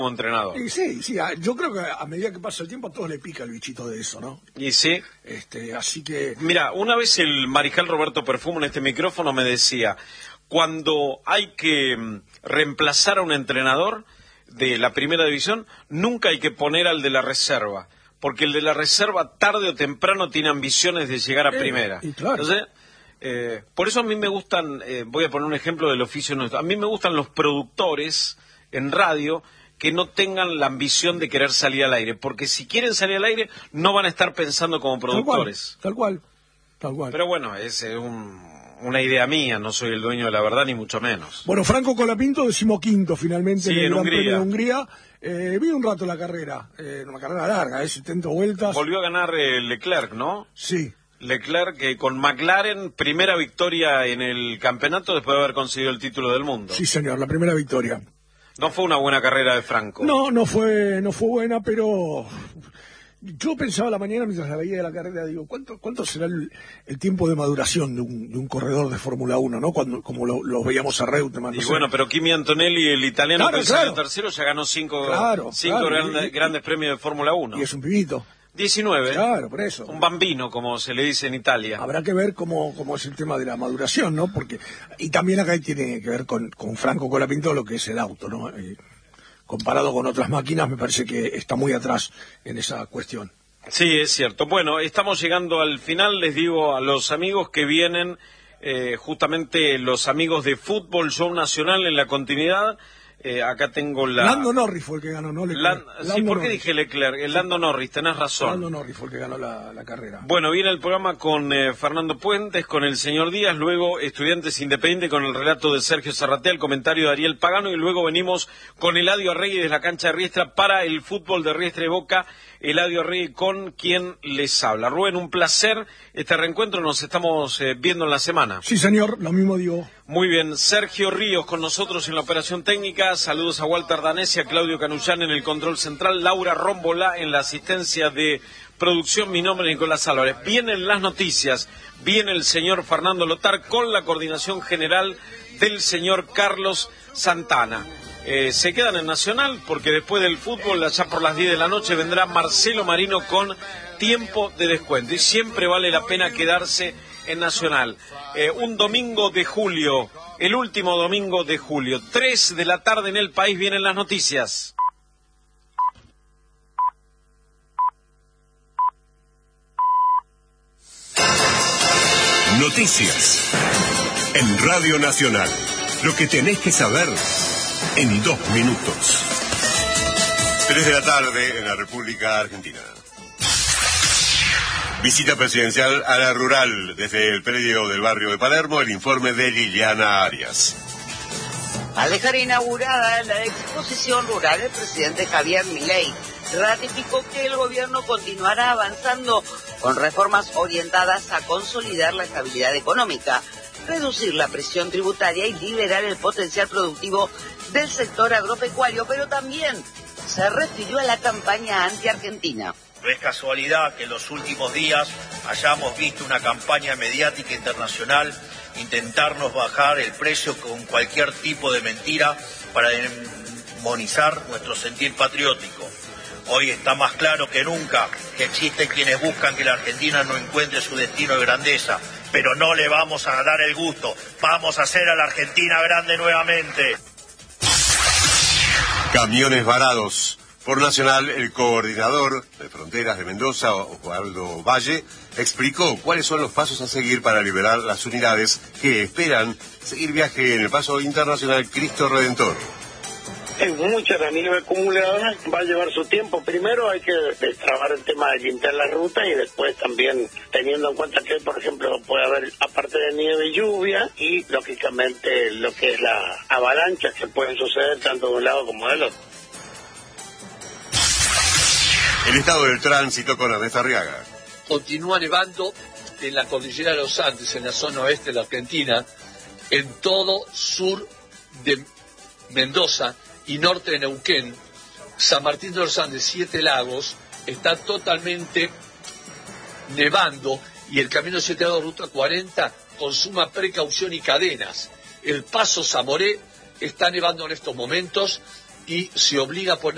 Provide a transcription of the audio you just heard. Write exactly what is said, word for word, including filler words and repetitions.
como entrenador. Y sí, sí, yo creo que a medida que pasa el tiempo a todos le pica el bichito de eso, ¿no? Y sí. Este, así que... Mira, una vez el mariscal Roberto Perfumo en este micrófono me decía, cuando hay que reemplazar a un entrenador de la primera división, nunca hay que poner al de la reserva, porque el de la reserva tarde o temprano tiene ambiciones de llegar a eh, primera. Y claro. Entonces, eh, por eso a mí me gustan, eh, voy a poner un ejemplo del oficio nuestro, a mí me gustan los productores en radio que no tengan la ambición de querer salir al aire, porque si quieren salir al aire no van a estar pensando como productores. Tal cual, tal cual. Tal cual. Pero bueno, es eh, un, una idea mía, no soy el dueño de la verdad ni mucho menos. Bueno, Franco Colapinto, decimoquinto finalmente sí, en el en Gran Hungría. Premio de Hungría. Eh, vi un rato la carrera, eh, una carrera larga, eh, setenta vueltas. Volvió a ganar eh, Leclerc, ¿no? Sí. Leclerc que eh, con McLaren, primera victoria en el campeonato después de haber conseguido el título del mundo. Sí, señor, la primera victoria. No fue una buena carrera de Franco. No, no fue, no fue buena, pero yo pensaba a la mañana mientras la veía de la carrera, digo, ¿cuánto, cuánto será el, el tiempo de maduración de un, de un corredor de Fórmula uno, ¿no? Cuando, como lo, lo veíamos a Reutemann. Y no sé. bueno, pero Kimi Antonelli, el italiano Claro, que salió claro. tercero, ya ganó cinco, Claro, cinco claro. grandes, Y- y- grandes premios de Fórmula uno. Y es un pibito. diecinueve. Claro, por eso. Un bambino, como se le dice en Italia. Habrá que ver cómo, cómo es el tema de la maduración, ¿no? Porque y también acá tiene que ver con, con Franco Colapinto lo que es el auto, ¿no? Eh, comparado con otras máquinas, me parece que está muy atrás en esa cuestión. Sí, es cierto. Bueno, estamos llegando al final. Les digo a los amigos que vienen, eh, justamente los amigos de Fútbol Show Nacional en la continuidad. Eh, acá tengo la... Lando Norris fue el que ganó, no Leclerc. Lan- Sí, Lando ¿por qué Norris. dije Leclerc? El Lando Norris, tenés razón. Lando Norris fue el que ganó la, la carrera. Bueno, viene el programa con eh, Fernando Puentes, con el señor Díaz, luego Estudiantes Independiente con el relato de Sergio Zarratea, el comentario de Ariel Pagano, y luego venimos con Eladio Arregui desde la cancha de Riestra para el fútbol de Riestra y Boca. Eladio Arregui con quien les habla. Rubén, un placer este reencuentro, nos estamos eh, viendo en la semana. Sí, señor, lo mismo digo. Muy bien, Sergio Ríos con nosotros en la operación técnica, saludos a Walter Danesi, a Claudio Canullán en el control central, Laura Rómbola en la asistencia de producción, mi nombre es Nicolás Álvarez. Vienen las noticias, viene el señor Fernando Lotar con la coordinación general del señor Carlos Santana. Eh, se quedan en Nacional porque después del fútbol, allá por las diez de la noche, vendrá Marcelo Marino con tiempo de descuento y siempre vale la pena quedarse en Nacional. Eh, un domingo de julio, el último domingo de julio, tres de la tarde en el país, vienen las noticias. Noticias en Radio Nacional. Lo que tenés que saber en dos minutos. Tres de la tarde en la República Argentina. Visita presidencial a la rural desde el predio del barrio de Palermo, el informe de Liliana Arias. Al dejar inaugurada la exposición rural, el presidente Javier Milei ratificó que el gobierno continuará avanzando con reformas orientadas a consolidar la estabilidad económica, reducir la presión tributaria y liberar el potencial productivo del sector agropecuario, pero también se refirió a la campaña anti-argentina. No es casualidad que en los últimos días hayamos visto una campaña mediática internacional intentarnos bajar el precio con cualquier tipo de mentira para demonizar nuestro sentir patriótico. Hoy está más claro que nunca que existen quienes buscan que la Argentina no encuentre su destino de grandeza, pero no le vamos a dar el gusto. Vamos a hacer a la Argentina grande nuevamente. Camiones varados. Por Nacional, el coordinador de Fronteras de Mendoza, Osvaldo Valle, explicó cuáles son los pasos a seguir para liberar las unidades que esperan seguir viaje en el paso internacional Cristo Redentor. Es mucha la nieve acumulada, va a llevar su tiempo. Primero hay que destrabar el tema de limpiar la ruta y después también teniendo en cuenta que, por ejemplo, puede haber, aparte de nieve, lluvia y, lógicamente, lo que es la avalancha que pueden suceder tanto de un lado como del otro. El estado del tránsito con Ernesto Arriaga. Continúa nevando en la cordillera de los Andes, en la zona oeste de la Argentina, en todo sur de Mendoza y norte de Neuquén. San Martín de los Andes, Siete Lagos, está totalmente nevando y el camino siete Lagos, ruta cuarenta, con suma precaución y cadenas. El paso Zamoré está nevando en estos momentos y se obliga a poner